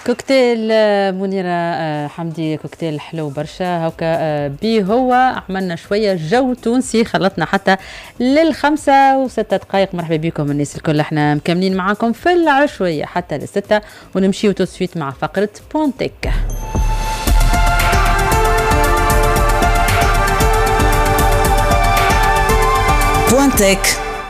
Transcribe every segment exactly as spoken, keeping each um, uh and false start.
كوكتيل منيرة حمدي، كوكتيل حلو برشا هكا بي هو عملنا شوية جو تونسي خلطنا حتى للخمسة وستة دقائق. مرحبا بكم الناس الكل، احنا مكملين معاكم في العشوية حتى للستة ونمشي وتوسفيت مع فقرة بونتك. بوانتك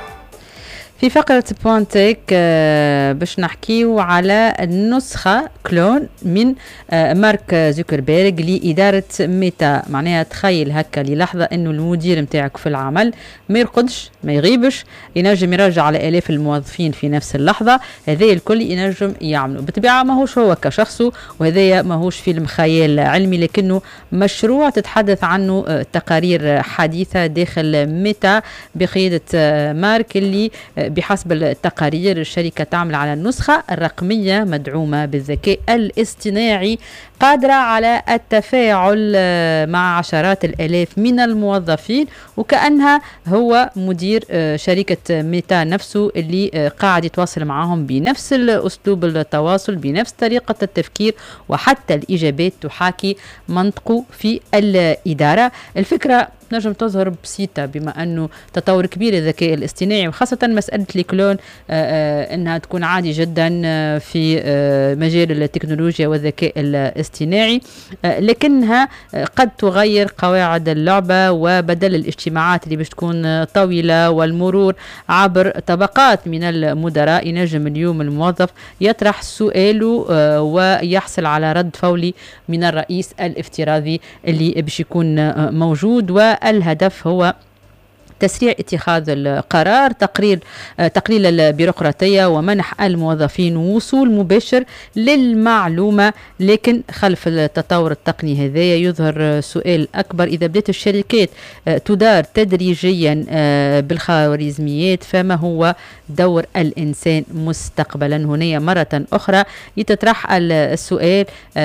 في فقرة بوانتك باش نحكيو على النسخة كلون من مارك زوكربيرغ لإدارة ميتا. معناها تخيل هكا للحظة انه المدير متاعك في العمل ما يرقدش ما يغيبش، ينجم يرجع على آلاف الموظفين في نفس اللحظة. هذا الكل ينجم يعمله بالطبيعة، ماهوش هو كشخصه وهذا ماهوش فيلم خيال علمي، لكنه مشروع تتحدث عنه تقارير حديثة داخل ميتا بقيادة مارك، اللي بحسب التقارير الشركة تعمل على النسخة الرقمية مدعومة بالذكاء الاصطناعي قادرة على التفاعل مع عشرات الآلاف من الموظفين، وكأنها هو مدير شركة ميتا نفسه اللي قاعد يتواصل معهم بنفس الأسلوب التواصل بنفس طريقة التفكير، وحتى الإجابات تحاكي منطقه في الإدارة. الفكرة نجم تظهر بسيطة بما أنه تطور كبير الذكاء الاصطناعي، وخاصة مسألة الكلون أنها تكون عادي جدا في مجال التكنولوجيا والذكاء الاصطناعي، لكنها قد تغير قواعد اللعبة، وبدل الاجتماعات اللي باش تكون طويلة والمرور عبر طبقات من المدراء، ينجم اليوم الموظف يطرح سؤاله ويحصل على رد فوري من الرئيس الافتراضي اللي باش يكون موجود، والهدف هو تسريع اتخاذ القرار، تقرير تقليل البيروقراطية ومنح الموظفين وصول مباشر للمعلومة. لكن خلف التطور التقني هذا يظهر سؤال أكبر: إذا بدأت الشركات تدار تدريجيا بالخوارزميات فما هو دور الإنسان مستقبلا؟ هنا مرة أخرى يتطرح السؤال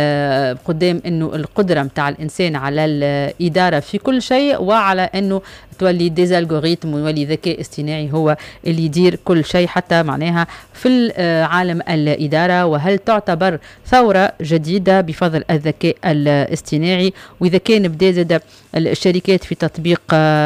قدام أنه القدرة متاع الإنسان على الإدارة في كل شيء، وعلى أنه تولي ديزا الجوريتم ويولي ذكاء اصطناعي هو اللي يدير كل شيء حتى معناها في عالم الإدارة. وهل تعتبر ثورة جديدة بفضل الذكاء الاصطناعي؟ وإذا كان بدا زاد الشركات في تطبيق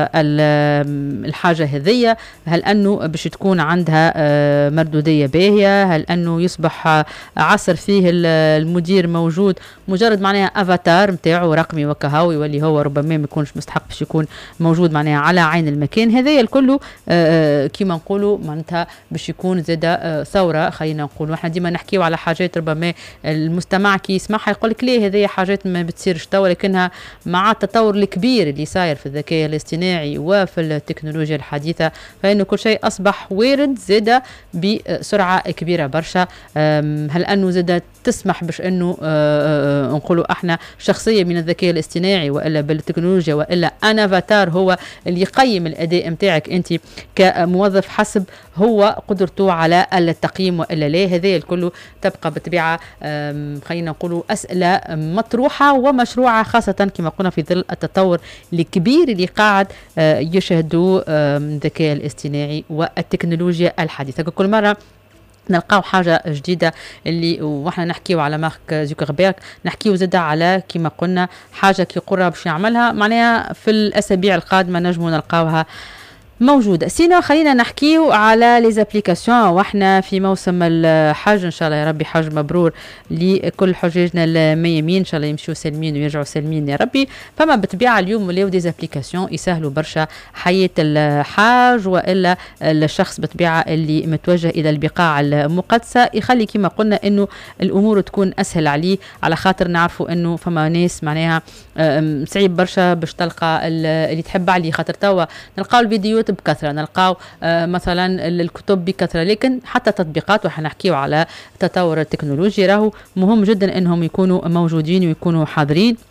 الحاجة هذية، هل أنه باش تكون عندها مردودية باهية؟ هل أنه يصبح عصر فيه المدير موجود مجرد معناها افاتار متاعه رقمي وكهوي، واللي هو ربما ما يكونش مستحق باش يكون موجود معناها على عين المكان؟ هذا الكل كيما نقولوا معناتها باش يكون زاد ثورة. خلينا نقول احنا ديما نحكيو على حاجات ربما المستمع كي يسمعها يقول لك ليه هذه حاجات ما بتصيرش توا، لكنها مع التطور الكبير اللي صاير في الذكاء الاصطناعي وفي التكنولوجيا الحديثة، فإنه كل شيء أصبح وارد زاد بسرعة كبيرة برشا. هل أنه زاد تسمح باش أنه نقولوا احنا شخصية من الذكاء الاصطناعي وإلا بالتكنولوجيا وإلا أنا افاتار هو اللي يقيم الأداء متاعك أنت كموظف حسب هو قدرته على التقييم وإلا لا؟ هذا الكل تبقى بالطبيعة خلينا نقولوا أسئلة مطروحة ومشروعة، خاصة كما قلنا في ظل التطور الكبير اللي قاعد يشهدوا الذكاء الاصطناعي والتكنولوجيا الحديثة. كل مرة نلقاو حاجة جديدة اللي واحنا نحكيو على مارك زوكربيرغ، نحكيو زادة على كما قلنا حاجة كي قرب باش يعملها معناها في الأسابيع القادمة نجمو نلقاوها موجودة. سينا خلينا نحكيو على لي زابليكاسيون، واحنا في موسم الحج ان شاء الله، يا ربي حج مبرور لكل حجاجنا الميامين، ان شاء الله يمشوا سالمين ويرجعوا سالمين يا ربي. فما بالطبيعة اليوم ولاو دي زابليكاسيون يسهلوا برشا حياة الحاج والا الشخص بالطبيعة اللي متوجه الى البقاع المقدسة، يخلي كما قلنا انه الامور تكون اسهل عليه، على خاطر نعرفوا انه فما ناس معناها صعيب برشا باش تلقى اللي تحب عليه، خاطر توا نلقاو الفيديوهات بكثرة، نلقاو آه مثلا الكتب بكثرة، لكن حتى تطبيقات وحنحكيو على تطور التكنولوجيا راهو مهم جدا انهم يكونوا موجودين ويكونوا حاضرين.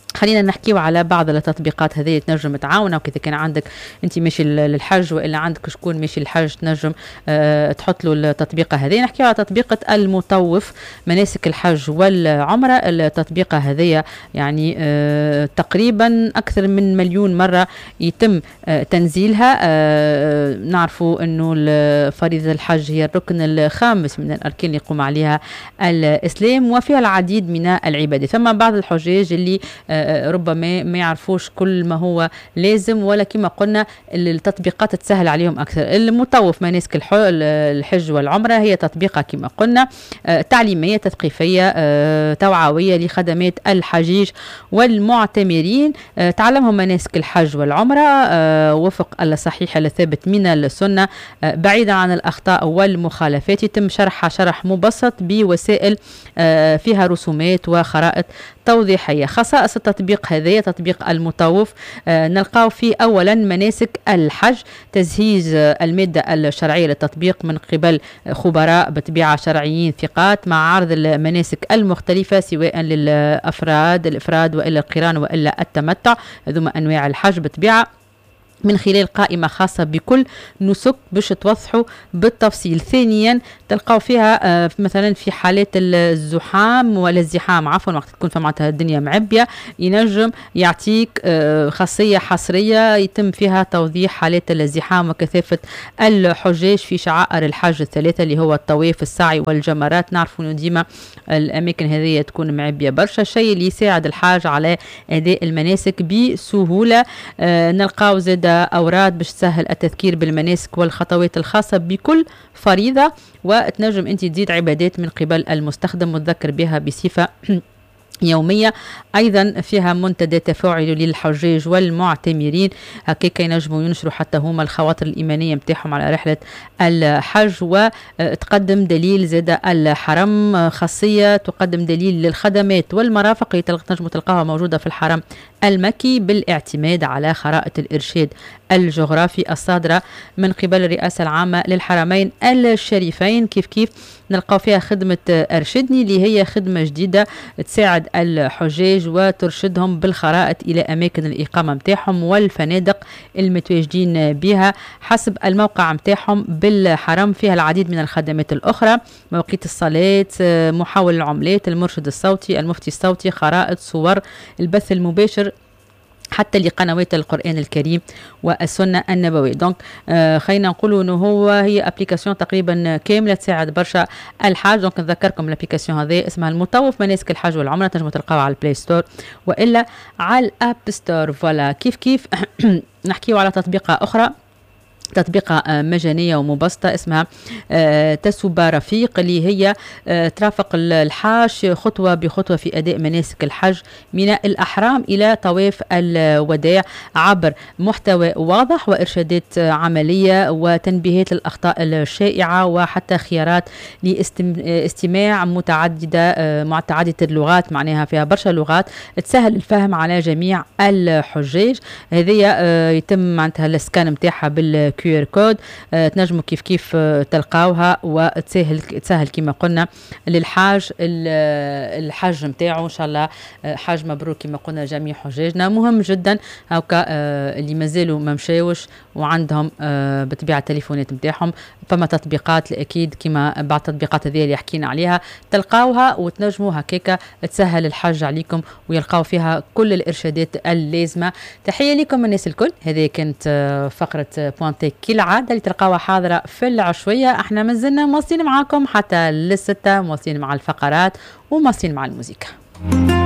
خلينا نحكيو على بعض التطبيقات هذه تنجم تعاونك إذا كان عندك أنت ماشي للحج وإلا عندك شكون ماشي للحج تنجم أه تحط له التطبيقة هذه. نحكيو على تطبيقة المطوف مناسك الحج والعمرة. التطبيقة هذه يعني أه تقريبا أكثر من مليون مرة يتم أه تنزيلها. أه نعرفوا أنه فريضة الحج هي الركن الخامس من الأركان اللي يقوم عليها الإسلام وفيها العديد من العبادات. ثم بعض الحجاج اللي أه ربما ما يعرفوش كل ما هو لازم، ولا كما قلنا التطبيقات تسهل عليهم أكثر. المطوف مناسك الحج والعمرة هي تطبيقة كما قلنا تعليمية تثقيفية توعوية لخدمات الحجيج والمعتمرين، تعلمهم مناسك الحج والعمرة وفق الصحيح الثابت من السنة بعيدا عن الأخطاء والمخالفات. يتم شرحها شرح مبسط بوسائل فيها رسومات وخرائط توضيحية. خصائص التطبيق هذا تطبيق المطوف آه نلقاو فيه أولا مناسك الحج، تجهيز آه المادة الشرعية للتطبيق من قبل خبراء بطبيعة شرعيين ثقات مع عرض المناسك المختلفة سواء للأفراد الإفراد وإلا القران وإلا التمتع، هذوما أنواع الحج بطبيعة، من خلال قائمة خاصة بكل نسك باش توضحوا بالتفصيل. ثانيا تلقاو فيها آه مثلا في حالات الزحام ولا الزحام عفوا وقت تكون فمعناتها الدنيا معبية ينجم يعطيك آه خاصية حصرية يتم فيها توضيح حالات الزحام وكثافة الحجاج في شعائر الحج الثلاثة اللي هو الطواف السعي والجمرات. نعرفوا انه ديما الاماكن هذه تكون معبية برشا، الشيء اللي يساعد الحاج على اداء المناسك بسهولة. آه نلقاو زاد أوراد باش تسهل التذكير بالمناسك والخطوات الخاصة بكل فريضة، وتنجم أنت تزيد عبادات من قبل المستخدم وتذكر بها بصفة يومية. أيضا فيها منتدى تفاعلي للحجاج والمعتمرين، هكاك ينجموا ينشروا حتى هما الخواطر الإيمانية متاعهم على رحلة الحج، وتقدم دليل زاد الحرم، خاصية تقدم دليل للخدمات والمرافق اللي تنجموا تلقاها موجودة في الحرم المكي بالاعتماد على خرائط الإرشاد الجغرافي الصادرة من قبل الرئاسة العامة للحرمين الشريفين. كيف كيف نلقاو فيها خدمة أرشدني اللي هي خدمة جديدة تساعد الحجاج وترشدهم بالخرائط إلى أماكن الإقامة متاعهم والفنادق المتواجدين بها حسب الموقع متاعهم بالحرم. فيها العديد من الخدمات الأخرى، مواقيت الصلاة، محول العملات، المرشد الصوتي، المفتي الصوتي، خرائط، صور، البث المباشر حتى لقنوات القرآن الكريم والسنة النبوية. دونك آه خلينا نقولوا انه هو هي ابليكاسيون تقريبا كاملة تساعد برشا الحاج. دونك نذكركم الابليكاسيون هذه اسمها المطوف مناسك الحج والعمرة، تنجموا تلقاوها على البلاي ستور والا على الاب ستور. فوالا كيف كيف نحكيو على تطبيقة اخرى، تطبيقة مجانية ومبسطة اسمها تسوبة رفيق اللي هي ترافق الحاج خطوة بخطوة في أداء مناسك الحج من الأحرام إلى طواف الوداع عبر محتوى واضح وإرشادات عملية وتنبيهات للأخطاء الشائعة وحتى خيارات لاستماع متعددة متعددة اللغات، معناها فيها برشا لغات تسهل الفهم على جميع الحجاج. هذه يتم معناتها السكان متاعها بال كيو ار كود، آه تنجموا كيف كيف آه تلقاوها وتسهل تسهل كما قلنا للحاج الحج متاعو ان شاء الله. آه حاج مبروك كما قلنا جميع حجاجنا. مهم جدا هاكا آه اللي مازالوا ما مشاوش وعندهم آه بطبيعه التليفونات متاعهم فما تطبيقات اكيد كما بعض التطبيقات هذه اللي حكينا عليها تلقاوها وتنجموا هكاك تسهل الحج عليكم ويلقاو فيها كل الارشادات اللازمه. تحيه لكم الناس الكل. هذه كانت آه فقره بوانتيك كالعاده اللي تلقاوها حاضره في العشويه. احنا مازلنا مواصلين معاكم حتى للستة، مواصلين مع الفقرات ومواصلين مع الموسيقى.